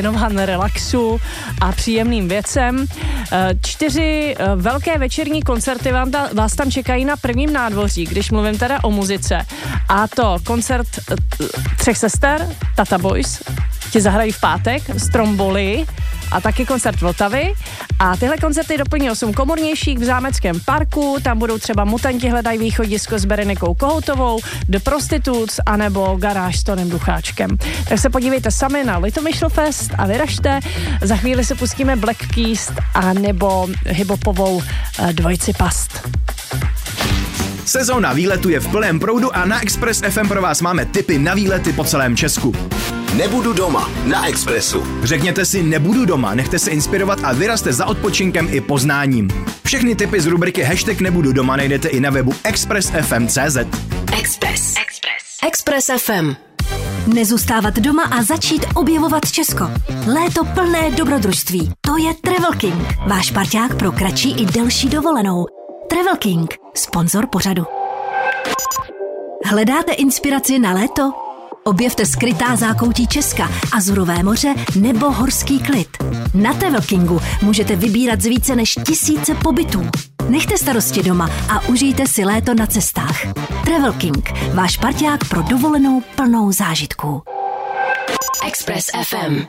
věnovan relaxu a příjemným věcem. 4 velké večerní koncerty vás tam čekají na prvním nádvoří, když mluvím teda o muzice. A to koncert 3 sester, Tata Boys, ti zahrají v pátek, Stromboli a taky koncert Vltavy. A tyhle koncerty doplní 8 komornějších v Zámeckém parku, tam budou třeba Mutanti hledají východisko s Berenikou Kohoutovou, The Prostitutes anebo Garáž s Tonem Ducháčkem. Tak se podívejte sami na Litomyšlfest a vyražte. Za chvíli se pustíme Black Keys a nebo hiphopovou dvojici Past. Sezóna výletu je v plném proudu a na Express FM pro vás máme tipy na výlety po celém Česku. Nebudu doma na Expressu. Řekněte si nebudu doma, nechte se inspirovat a vyrazte za odpočinkem i poznáním. Všechny tipy z rubriky #nebudu doma najdete i na webu expressfm.cz. Express FM. Nezůstávat doma a začít objevovat Česko. Léto plné dobrodružství. To je Travel King, váš parťák pro kratší i delší dovolenou. Travel King, sponzor pořadu. Hledáte inspiraci na léto? Objevte skrytá zákoutí Česka, Azurové moře nebo horský klid. Na Travel Kingu můžete vybírat z více než 1000 pobytů. Nechte starosti doma a užijte si léto na cestách. Travel King, váš parťák pro dovolenou plnou zážitků. Express FM.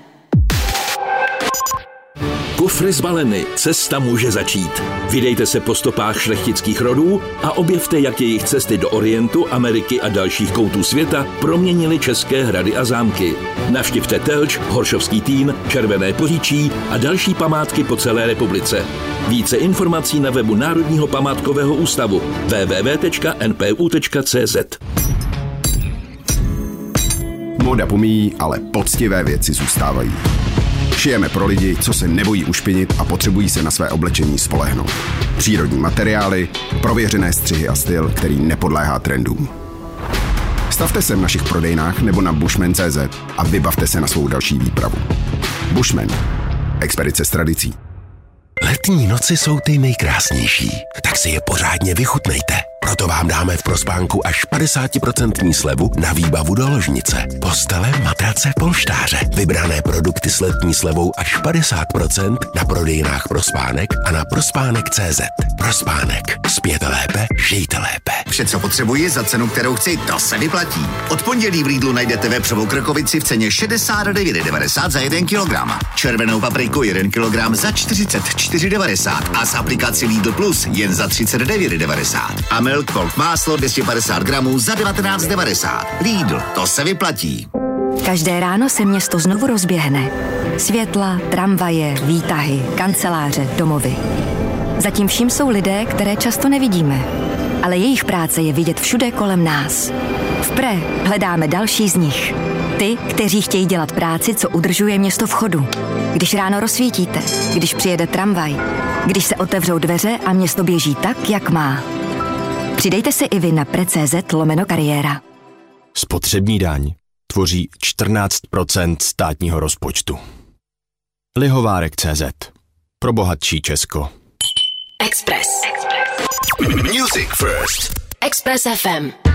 Kufry zbaleny, cesta může začít. Vydejte se po stopách šlechtických rodů a objevte, jak jejich cesty do Orientu, Ameriky a dalších koutů světa proměnily české hrady a zámky. Navštivte Telč, Horšovský Týn, Červené Poříčí a další památky po celé republice. Více informací na webu Národního památkového ústavu www.npu.cz. Móda pomíjí, ale poctivé věci zůstávají. Šijeme pro lidi, co se nebojí ušpinit a potřebují se na své oblečení spolehnout. Přírodní materiály, prověřené střihy a styl, který nepodléhá trendům. Stavte se v našich prodejnách nebo na bushman.cz a vybavte se na svou další výpravu. Bushman. Expedice s tradicí. Letní noci jsou ty nejkrásnější, tak si je pořádně vychutnejte. Proto vám dáme v Prospánku až 50% slevu na výbavu do ložnice. Postele, matrace, polštáře. Vybrané produkty s letní slevou až 50% na prodejnách Prospánek a na prospánek.cz. Prospánek. Spěte lépe, žijte lépe. Vše, co potřebuji za cenu, kterou chci, to se vyplatí. Od pondělí v Lidlu najdete vepřovou krkovici v ceně 69,90 za 1 kg. Červenou papriku 1 kg za 44,90 a s aplikací Lidl Plus jen za 39,90. A Milk Cold máslo 250 gramů za 19,90. Lidl, to se vyplatí. Každé ráno se město znovu rozběhne. Světla, tramvaje, výtahy, kanceláře, domovy. Zatím vším jsou lidé, které často nevidíme. Ale jejich práce je vidět všude kolem nás. V Pre hledáme další z nich. Ty, kteří chtějí dělat práci, co udržuje město v chodu. Když ráno rozsvítíte, když přijede tramvaj, když se otevřou dveře a město běží tak, jak má. Přidejte se i vy na pre.cz/kariéra. Spotřební daň tvoří 14% státního rozpočtu. Lihovárek.cz. Pro bohatší Česko. Express. Music First. Express FM.